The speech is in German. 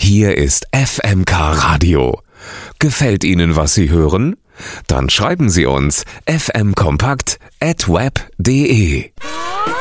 Hier ist FMK Radio. Gefällt Ihnen, was Sie hören? Dann schreiben Sie uns fmkompakt@web.de.